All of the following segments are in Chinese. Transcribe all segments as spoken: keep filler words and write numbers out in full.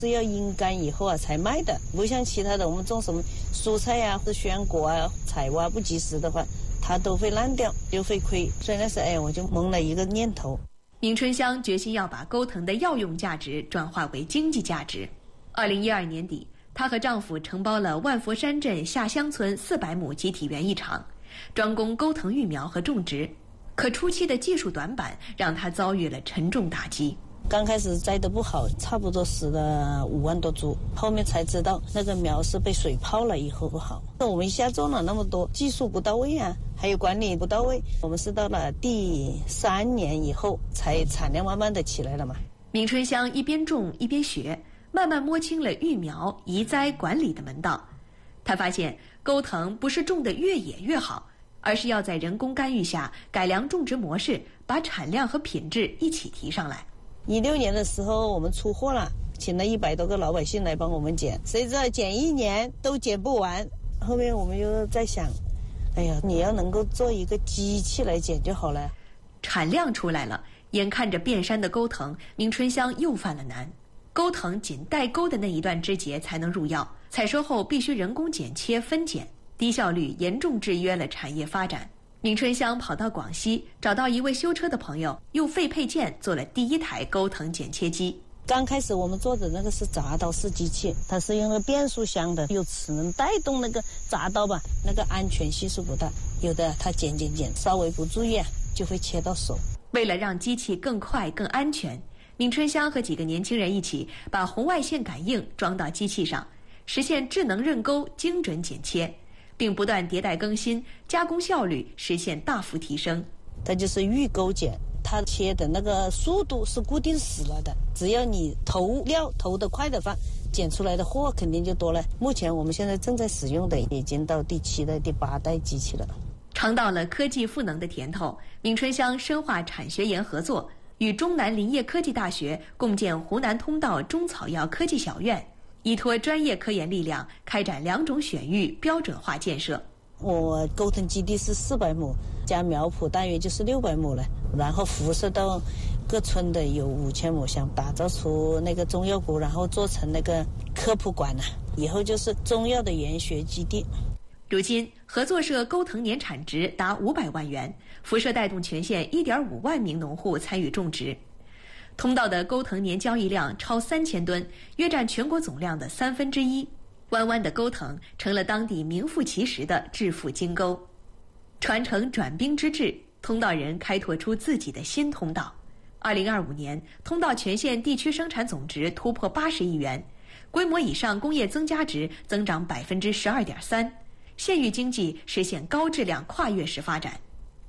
是要阴干以后啊才卖的，不像其他的我们种什么蔬菜呀、啊、或者鲜果啊、采挖不及时的话，它都会烂掉，就会亏。所以那时候哎，我就萌了一个念头。 宁春香决心要把钩藤的药用价值转化为经济价值。二零一二年底，她和丈夫承包了万佛山镇下乡村四百亩集体园艺场，专攻钩藤育苗和种植。可初期的技术短板让她遭遇了沉重打击。 刚开始栽得不好，差不多死了五万多株，后面才知道那个苗是被水泡了以后不好。我们一下种了那么多，技术不到位啊，还有管理不到位。我们是到了第三年以后，才产量慢慢的起来了嘛。 宁春香一边种一边学，慢慢摸清了育苗、移栽、管理的门道。她发现钩藤不是种得越野越好，而是要在人工干预下改良种植模式，把产量和品质一起提上来。 一六年的时候我们出货了，请了一百多个老百姓来帮我们剪，谁知道剪一年都剪不完。后面我们就在想，哎呀，你要能够做一个机器来剪就好了。 产量出来了，眼看着遍山的钩藤，宁春香又犯了难。钩藤仅带钩的那一段枝节才能入药，采收后必须人工剪切分拣，低效率严重制约了产业发展。宁春香跑到广西，找到一位修车的朋友，用废配件做了第一台钩藤剪切机。 刚开始我们做的那个是铡刀式机器，它是用了变速箱的，有齿能带动那个铡刀吧，那个安全系数不大，有的它剪剪剪稍微不注意啊，就会切到手。 为了让机器更快更安全，宁春香和几个年轻人一起把红外线感应装到机器上，实现智能刃钩精准剪切，并不断迭代更新，加工效率实现大幅提升。 它就是预钩剪，它切的那个速度是固定死了的，只要你投料投得快的话，剪出来的货肯定就多了。目前我们现在正在使用的已经到第七代、第八代机器了。 尝到了科技赋能的甜头，宁春香深化产学研合作，与中南林业科技大学共建湖南通道中草药科技小院，依托专业科研力量，开展两种选育标准化建设。 我钩藤基地是四百亩，加苗圃大约就是六百亩了，然后辐射到各村的有五千亩，想打造出那个中药股，然后做成那个科普馆呢、啊，以后就是中药的研学基地。 如今合作社钩藤年产值达五百万元，辐射带动全县一点五万名农户参与种植。通道的钩藤年交易量超三千吨，约占全国总量的三分之一。弯弯的钩藤成了当地名副其实的致富金钩。传承转兵之志，通道人开拓出自己的新通道。二零二五年，通道全县地区生产总值突破八十亿元，规模以上工业增加值增长百分之十二点三，县域经济实现高质量跨越式发展。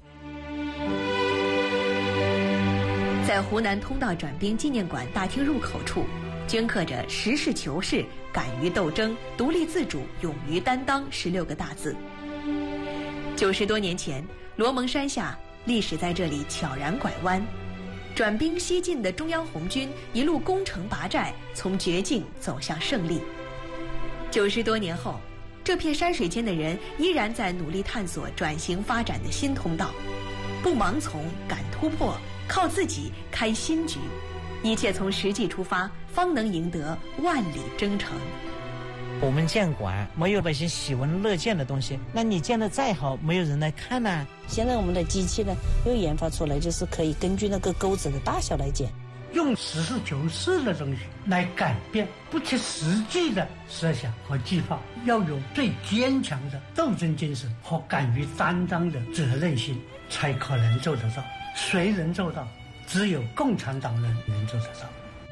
在湖南通道转兵纪念馆大厅入口处，镌刻着实事求是、敢于斗争、独立自主、勇于担当十六个大字。九十多年前，罗蒙山下，历史在这里悄然拐弯。转兵西进的中央红军一路攻城拔寨，从绝境走向胜利。九十多年后，这片山水间的人依然在努力探索转型发展的新通道，不盲从，敢突破，靠自己开新局。一切从实际出发，方能赢得万里征程。 我们建馆没有百姓喜闻乐见的东西，那你建得再好，没有人来看呢、啊。 现在我们的机器呢，又研发出来，就是可以根据那个钩子的大小来剪， 用实事求是的东西来改变不切实际的设想和计划，要有最坚强的斗争精神和敢于担当的责任心，才可能做得到。谁能做到？只有共产党人能做得到。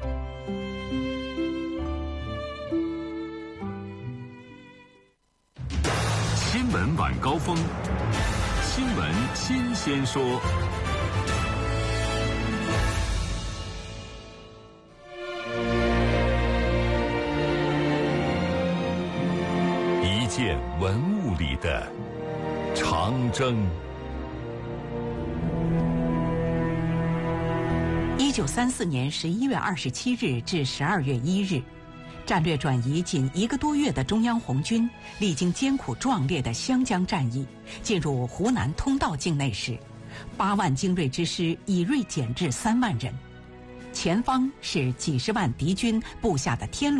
新闻晚高峰，新闻新鲜说。一件文物里的长征。 一九三四年十一月二十七日至十二月一日，战略转移仅一个多月的中央红军，历经艰苦壮烈的湘江战役，进入湖南通道境内时，八万精锐之师以锐减至三万人。 前方是几十万敌军布下的天路。